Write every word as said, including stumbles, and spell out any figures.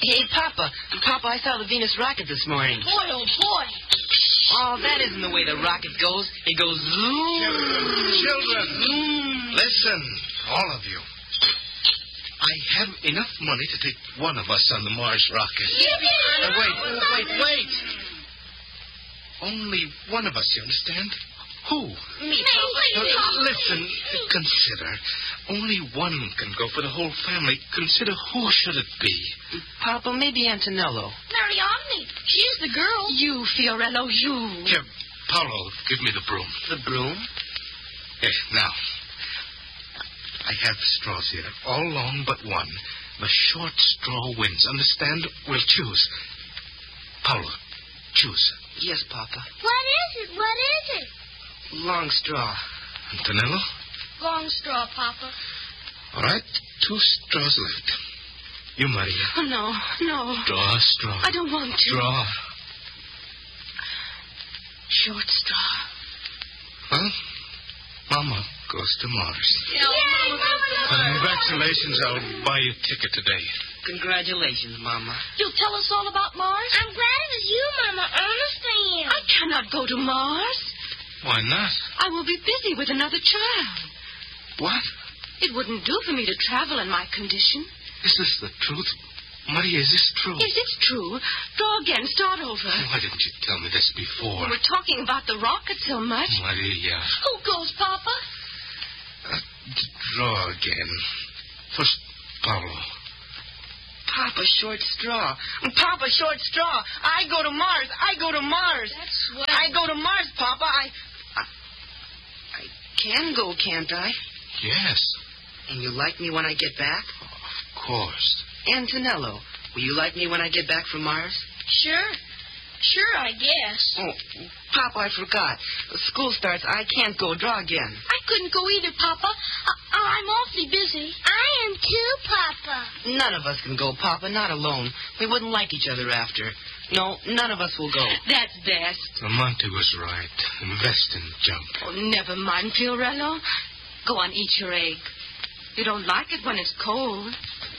Hey, Papa. Papa, I saw the Venus rocket this morning. Boy, oh, boy. Oh, that isn't the way the rocket goes. It goes zoom. Children, children, zoom. listen, all of you. I have enough money to take one of us on the Mars rocket. Yippee! Uh, wait, wait, wait. Only one of us, you understand? Who? Me. Uh, listen, consider. Only one can go for the whole family. Consider who should it be? Papa, maybe Antonello. Mariamne. She's the girl. You, Fiorello, you. Here, Paolo, give me the broom. The broom? Yes, now. I have straws here, all long but one. The short straw wins. Understand? We'll choose. Paolo, choose. Yes, Papa. What is it? What is it? Long straw. Antonello? Long straw, Papa. All right, two straws left. You, Maria. Oh, no, no. Draw a straw. I don't want to. Draw. Short straw. Well, Mama goes to Mars. Yeah, Mama goes to Mars. Congratulations. I'll buy you a ticket today. Congratulations, Mama. You'll tell us all about Mars? I'm glad it was you, Mama. Honestly, am. I cannot go to Mars. Why not? I will be busy with another child. What? It wouldn't do for me to travel in my condition. Is this the truth? Maria, is this true? Yes, it's true. Draw again. Start over. Why didn't you tell me this before? We were talking about the rocket so much. Maria. Who goes, Papa? Uh, d- draw again. First, Paolo. Papa, short straw. Papa, short straw. I go to Mars. I go to Mars. That's what... I go to Mars, Papa. I, I... I can go, can't I? Yes, And you like me when I get back? of course. Antonello, will you like me when I get back from Mars? Sure. Sure, I guess. Oh, Papa, I forgot. School starts. I can't go. Draw again. I couldn't go either, Papa. I- I'm awfully busy. I am too, Papa. None of us can go, Papa. Not alone. We wouldn't like each other after. No, none of us will go. That's best. Monty was right. Invest in jump. Oh, never mind, Fiorello. Go on, eat your egg. You don't like it when it's cold.